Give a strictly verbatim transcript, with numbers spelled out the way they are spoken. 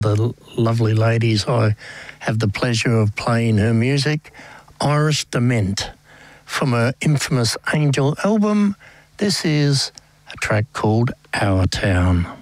The lovely ladies I have the pleasure of playing her music, Iris DeMent, from her infamous Angel album. This is a track called Our Town.